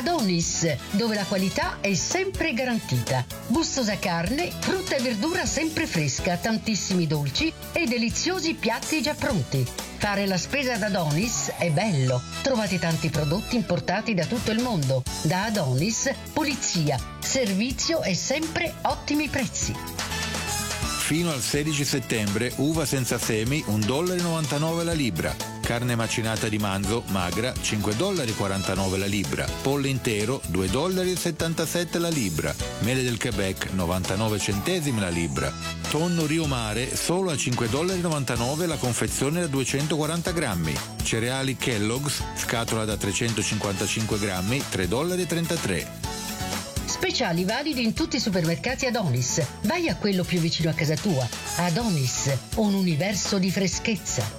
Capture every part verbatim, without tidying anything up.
Adonis, dove la qualità è sempre garantita. Gustosa carne, frutta e verdura sempre fresca, tantissimi dolci e deliziosi piatti già pronti. Fare la spesa ad Adonis è bello. Trovate tanti prodotti importati da tutto il mondo. Da Adonis, pulizia, servizio e sempre ottimi prezzi. Fino al sedici settembre, uva senza semi, un dollaro e novantanove la libra. Carne macinata di manzo, magra, cinque dollari e quarantanove la libra. Pollo intero, due dollari e settantasette la libra. Mele del Quebec, novantanove centesimi la libra. Tonno Rio Mare, solo a cinque dollari e novantanove la confezione da duecentoquaranta grammi. Cereali Kellogg's, scatola da trecentocinquantacinque grammi, tre dollari e trentatré. Speciali validi in tutti i supermercati Adonis. Vai a quello più vicino a casa tua. Adonis, un universo di freschezza.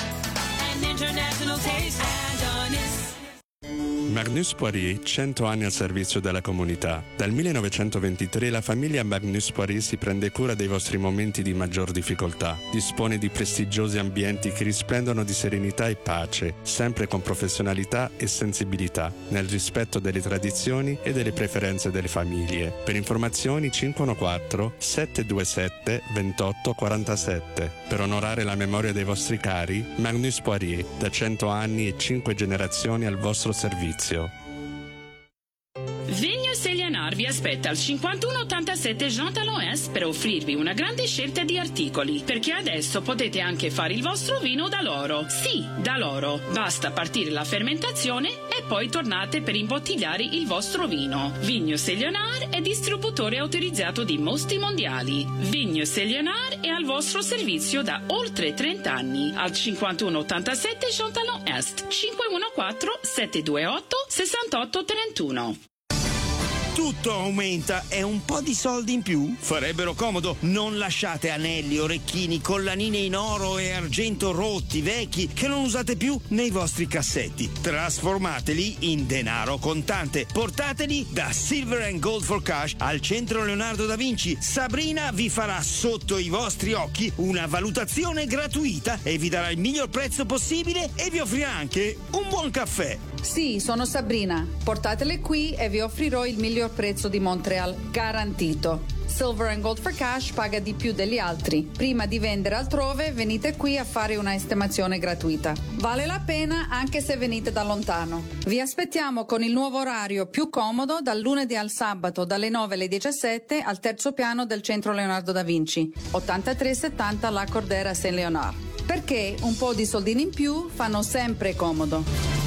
Magnus Poirier, cento anni al servizio della comunità. Dal millenovecentoventitré la famiglia Magnus Poirier si prende cura dei vostri momenti di maggior difficoltà. Dispone di prestigiosi ambienti che risplendono di serenità e pace, sempre con professionalità e sensibilità, nel rispetto delle tradizioni e delle preferenze delle famiglie. Per informazioni cinque uno quattro sette due sette due otto quattro sette. Per onorare la memoria dei vostri cari, Magnus Poirier, da cento anni e cinque generazioni al vostro servizio. Vignes Elianar vi aspetta al cinquantuno ottantasette Jean Talon Est per offrirvi una grande scelta di articoli, perché adesso potete anche fare il vostro vino da loro. Sì, da loro. Basta partire la fermentazione e poi tornate per imbottigliare il vostro vino. Vignes Elianar è distributore autorizzato di Mosti Mondiali. Vignes Elianar è al vostro servizio da oltre trenta anni al cinquantuno ottantasette Jean Talon Est, cinque uno quattro sette due otto sei otto tre uno. Tutto aumenta e un po' di soldi in più farebbero comodo. Non lasciate anelli, orecchini, collanine in oro e argento rotti, vecchi, che non usate più nei vostri cassetti. Trasformateli in denaro contante. Portateli da Silver and Gold for Cash al centro Leonardo da Vinci. Sabrina vi farà sotto i vostri occhi una valutazione gratuita e vi darà il miglior prezzo possibile e vi offrirà anche un buon caffè. Sì, sono Sabrina. Portatele qui e vi offrirò il miglior prezzo di Montreal, garantito. Silver and Gold for Cash paga di più degli altri. Prima di vendere altrove, venite qui a fare una estimazione gratuita. Vale la pena anche se venite da lontano. Vi aspettiamo con il nuovo orario più comodo dal lunedì al sabato dalle nove alle diciassette al terzo piano del centro Leonardo da Vinci, ottantatré settanta La Cordera Saint Leonard. Perché un po' di soldini in più fanno sempre comodo.